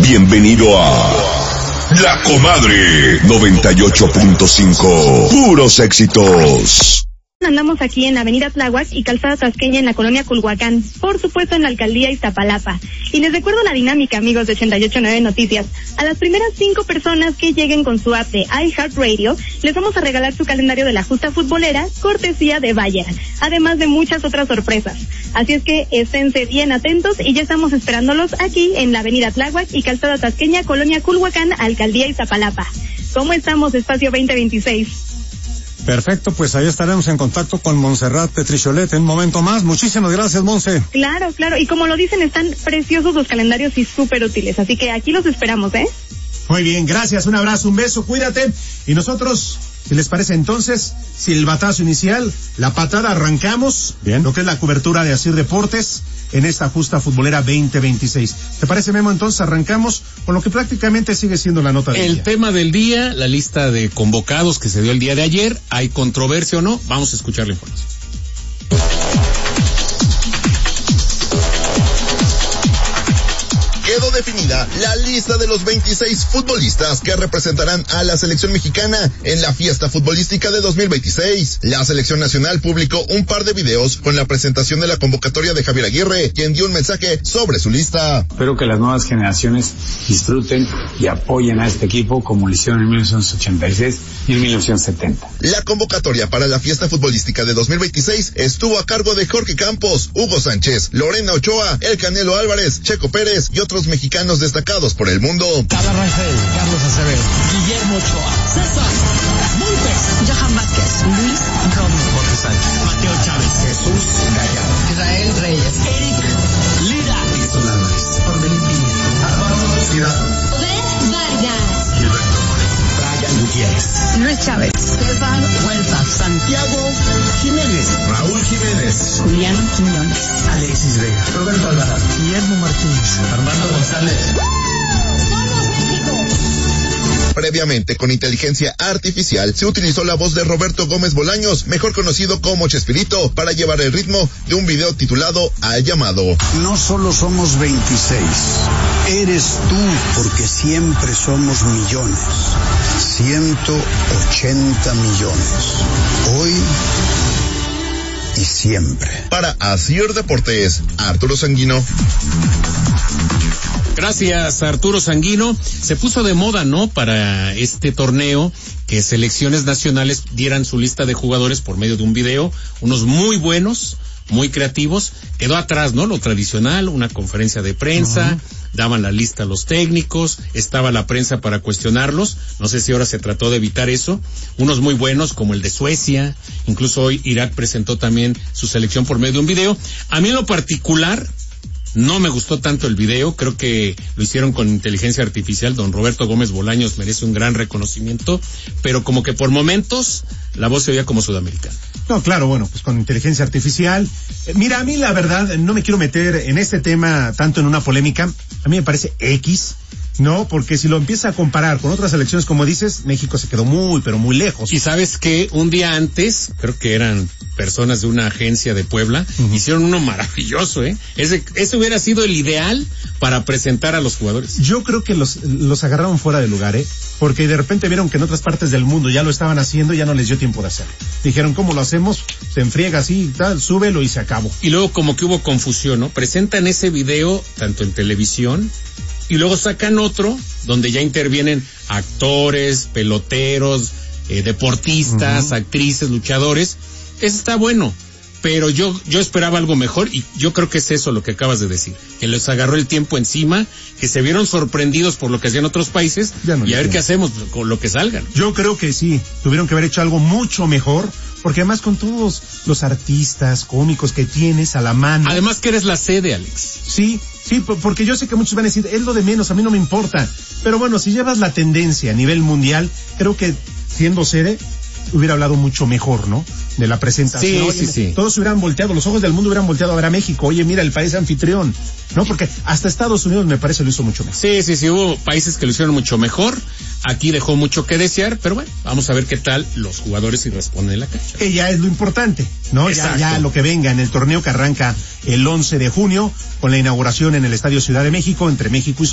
Bienvenido a La Comadre 98.5. Puros éxitos. Andamos aquí en la avenida Tláhuac y Calzada Tasqueña en la colonia Culhuacán, por supuesto en la alcaldía Iztapalapa. Y les recuerdo la dinámica, amigos de 88.9 Noticias. A las primeras 5 personas que lleguen con su app de iHeartRadio, les vamos a regalar su calendario de la justa futbolera, cortesía de Bayer, además de muchas otras sorpresas. Así es que esténse bien atentos y ya estamos esperándolos aquí en la avenida Tláhuac y Calzada Tasqueña, colonia Culhuacán, alcaldía Iztapalapa. ¿Cómo estamos, Espacio 2026? Perfecto, pues ahí estaremos en contacto con Montserrat Petricholet en un momento más. Muchísimas gracias, Monse. Claro, y como lo dicen, están preciosos los calendarios y súper útiles, así que aquí los esperamos, ¿eh? Muy bien, gracias, un abrazo, un beso, cuídate. Y nosotros, si les parece entonces, silbatazo inicial, la patada, arrancamos. Bien. Lo que es la cobertura de Asir Deportes en esta justa futbolera 2026. ¿Te parece, Memo? Entonces arrancamos con lo que prácticamente sigue siendo la nota del día. El tema del día, la lista de convocados que se dio el día de ayer. ¿Hay controversia o no? Vamos a escuchar la información. Quedó definida la lista de los 26 futbolistas que representarán a la selección mexicana en la fiesta futbolística de 2026. La selección nacional publicó un par de videos con la presentación de la convocatoria de Javier Aguirre, quien dio un mensaje sobre su lista. Espero que las nuevas generaciones disfruten y apoyen a este equipo como lo hicieron en 1986 y en 1970. La convocatoria para la fiesta futbolística de 2026 estuvo a cargo de Jorge Campos, Hugo Sánchez, Lorena Ochoa, El Canelo Álvarez, Checo Pérez y otros mexicanos destacados por el mundo. Carla Rangel, Carlos Acevedo, Guillermo Ochoa, César Montes, Johan Vázquez, Luis Romo, Jorge Sánchez, Mateo Chávez, Jesús Gallardo, Israel Reyes, Eric Lira, Edson Álvarez, Orbelín Pineda, Álvaro Ciudad, Obed Vargas, Gilberto Moreno, Brian Gutiérrez, Luis Chávez, César Huerta, Santiago Jiménez, Raúl Jiménez, Julián Quiñones, Alexis Vega, Roberto Alvarado, Guillermo Martínez, Armando González. ¡Somos México! Previamente, con inteligencia artificial, se utilizó la voz de Roberto Gómez Bolaños, mejor conocido como Chespirito, para llevar el ritmo de un video titulado Al Llamado. No solo somos 26, eres tú, porque siempre somos millones, 180 millones, hoy y siempre. Para Asir Deportes, Arturo Sanguino. Gracias, Arturo Sanguino. Se puso de moda, ¿no?, para este torneo, que selecciones nacionales dieran su lista de jugadores por medio de un video, unos muy buenos, muy creativos. Quedó atrás, ¿no?, lo tradicional, una conferencia de prensa, daban la lista a los técnicos, estaba la prensa para cuestionarlos. No sé si ahora se trató de evitar eso. Unos muy buenos, como el de Suecia, incluso hoy Irak presentó también su selección por medio de un video. A mí en lo particular no me gustó tanto el video, creo que lo hicieron con inteligencia artificial. Don Roberto Gómez Bolaños merece un gran reconocimiento, pero como que por momentos la voz se oía como sudamericana. No, claro, bueno, pues con inteligencia artificial. Mira, a mí la verdad, no me quiero meter en este tema tanto en una polémica. A mí me parece X, ¿no? Porque si lo empieza a comparar con otras selecciones, como dices, México se quedó muy, pero muy lejos. Y sabes que un día antes, creo que eran personas de una agencia de Puebla, hicieron uno maravilloso, ¿eh? Ese hubiera sido el ideal para presentar a los jugadores. Yo creo que los agarraron fuera de lugar, ¿eh? Porque de repente vieron que en otras partes del mundo ya lo estaban haciendo y ya no les dio tiempo de hacerlo. Dijeron, ¿cómo lo hacemos? Se enfriega así, tal, súbelo y se acabó. Y luego como que hubo confusión, ¿no? Presentan ese video tanto en televisión y luego sacan otro donde ya intervienen actores, peloteros, deportistas, actrices, luchadores. Ese está bueno, pero yo esperaba algo mejor y yo creo que es eso lo que acabas de decir, que les agarró el tiempo encima, que se vieron sorprendidos por lo que hacían otros países y a ver qué hacemos con lo que salgan. Yo creo que sí, tuvieron que haber hecho algo mucho mejor, porque además con todos los artistas cómicos que tienes a la mano. Además que eres la sede, Alex. Sí, porque yo sé que muchos van a decir, es lo de menos, a mí no me importa. Pero bueno, si llevas la tendencia a nivel mundial, creo que siendo sede, hubiera hablado mucho mejor, ¿no? De la presentación. Sí. Todos hubieran volteado, los ojos del mundo hubieran volteado a ver a México. Oye, mira, el país anfitrión, ¿no? Porque hasta Estados Unidos me parece lo hizo mucho mejor. Sí, hubo países que lo hicieron mucho mejor. Aquí dejó mucho que desear, pero bueno, vamos a ver qué tal los jugadores si responden en la cancha. Que ya es lo importante, ¿no? Ya lo que venga en el torneo que arranca el 11 de junio con la inauguración en el Estadio Ciudad de México entre México y